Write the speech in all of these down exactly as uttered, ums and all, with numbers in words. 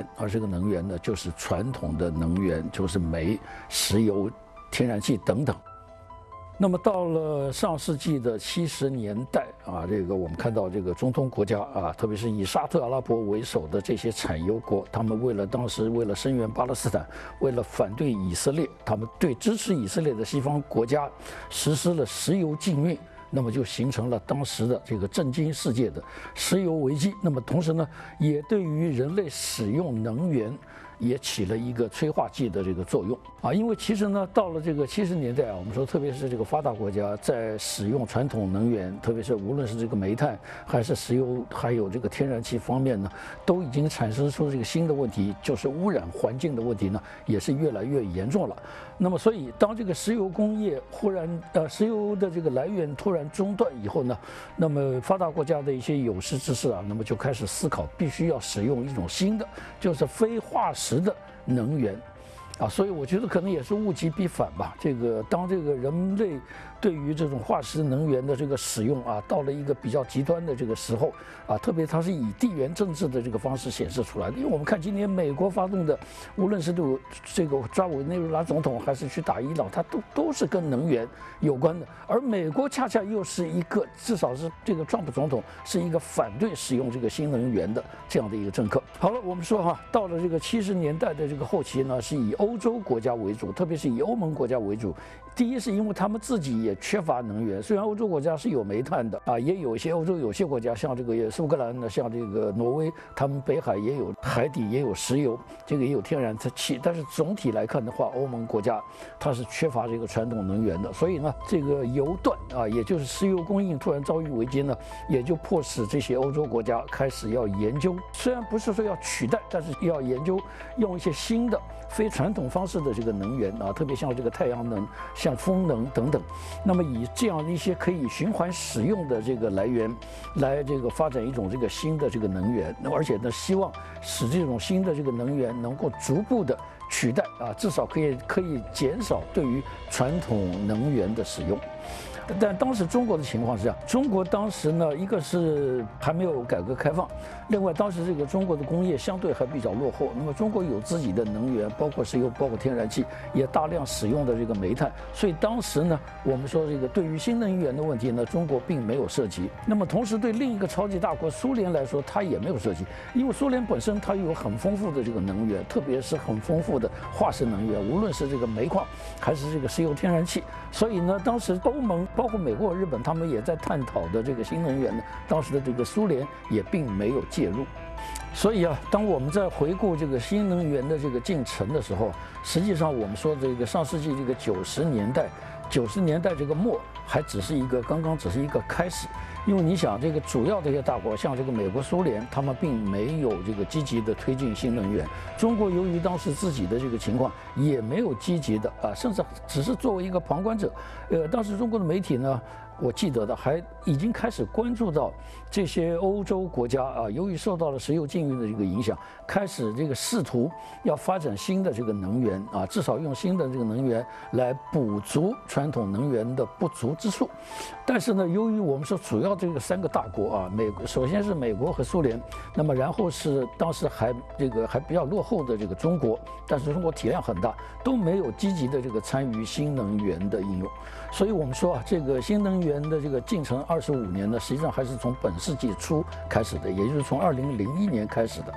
源，而这个能源呢，就是传统的能源，就是煤、石油、天然气等等。那么到了上世纪的七十年代啊，这个我们看到这个中东国家啊，特别是以沙特阿拉伯为首的这些产油国，他们为了当时为了声援巴勒斯坦，为了反对以色列，他们对支持以色列的西方国家实施了石油禁运。那么就形成了当时的这个震惊世界的石油危机。那么同时呢，也对于人类使用能源也起了一个催化剂的这个作用啊。因为其实呢，到了这个七十年代啊，我们说特别是这个发达国家在使用传统能源，特别是无论是这个煤炭还是石油，还有这个天然气方面呢，都已经产生出这个新的问题，就是污染环境的问题呢，也是越来越严重了。那么，所以当这个石油工业忽然呃石油的这个来源突然中断以后呢，那么发达国家的一些有识之士啊，那么就开始思考，必须要使用一种新的，就是非化石的能源。啊，所以我觉得可能也是物极必反吧。这个当这个人类对于这种化石能源的这个使用啊，到了一个比较极端的这个时候啊，特别它是以地缘政治的这个方式显示出来的。因为我们看今年美国发动的，无论是对这个抓委内瑞拉总统，还是去打伊朗，它都都是跟能源有关的。而美国恰恰又是一个，至少是这个川普总统是一个反对使用这个新能源的这样的一个政客。好了，我们说哈，到了这个七十年代的这个后期呢，是以欧洲国家为主，特别是以欧盟国家为主。第一是因为他们自己也缺乏能源，虽然欧洲国家是有煤炭的啊，也有一些欧洲有些国家，像这个苏格兰呢，像这个挪威，他们北海也有海底也有石油，这个也有天然气，但是总体来看的话，欧盟国家它是缺乏这个传统能源的，所以呢，这个油断啊，也就是石油供应突然遭遇危机呢，也就迫使这些欧洲国家开始要研究，虽然不是说要取代，但是要研究用一些新的非传统方式的这个能源啊，特别像这个太阳能、像风能等等，那么以这样一些可以循环使用的这个来源，来这个发展一种这个新的这个能源，那而且呢，希望使这种新的这个能源能够逐步的取代啊，至少可以可以减少对于传统能源的使用。但当时中国的情况是这样，中国当时呢，一个是还没有改革开放，另外当时这个中国的工业相对还比较落后。那么中国有自己的能源，包括石油，包括天然气，也大量使用的这个煤炭。所以当时呢，我们说这个对于新能源的问题呢，中国并没有涉及。那么同时对另一个超级大国苏联来说，它也没有涉及，因为苏联本身它有很丰富的这个能源，特别是很丰富的化石能源，无论是这个煤矿还是这个石油、天然气。所以呢，当时欧盟包括美国、日本，他们也在探讨的这个新能源呢，当时的这个苏联也并没有介入。所以啊，当我们在回顾这个新能源的这个进程的时候，实际上我们说这个上世纪这个九十年代，九十年代这个末还只是一个刚刚只是一个开始。因为你想，这个主要这些大国，像这个美国、苏联，他们并没有这个积极的推进新能源。中国由于当时自己的这个情况，也没有积极的啊，甚至只是作为一个旁观者。呃，当时中国的媒体呢，我记得的还已经开始关注到这些欧洲国家啊，由于受到了石油禁运的这个影响，开始这个试图要发展新的这个能源啊，至少用新的这个能源来补足传统能源的不足之处。但是呢，由于我们说主要这个三个大国啊，美国首先是美国和苏联，那么然后是当时还这个还比较落后的这个中国，但是中国体量很大，都没有积极的这个参与新能源的应用。所以我们说啊，这个新能源的这个进程二十五年呢，实际上还是从本世纪初开始的，也就是从二零零一年开始的。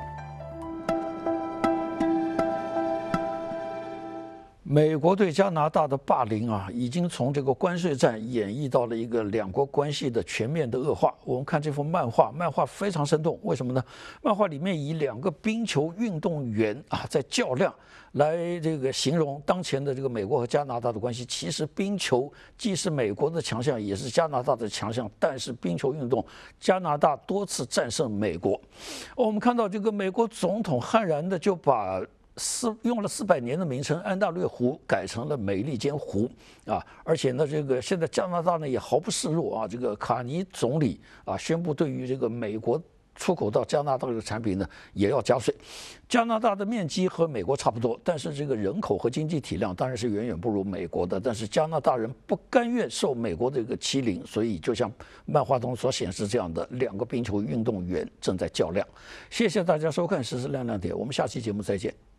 美国对加拿大的霸凌啊，已经从这个关税战演绎到了一个两国关系的全面的恶化。我们看这幅漫画，漫画非常生动，为什么呢？漫画里面以两个冰球运动员啊在较量来这个形容当前的这个美国和加拿大的关系。其实冰球既是美国的强项，也是加拿大的强项，但是冰球运动加拿大多次战胜美国。我们看到这个美国总统悍然的就把四用了四百年的名称安大略湖改成了美利坚湖啊，而且呢，这个现在加拿大呢也毫不示弱啊，这个卡尼总理啊宣布对于这个美国出口到加拿大的产品呢也要加税。加拿大的面积和美国差不多，但是这个人口和经济体量当然是远远不如美国的。但是加拿大人不甘愿受美国这个欺凌，所以就像漫画中所显示这样的，两个冰球运动员正在较量。谢谢大家收看《时事亮亮点》，我们下期节目再见。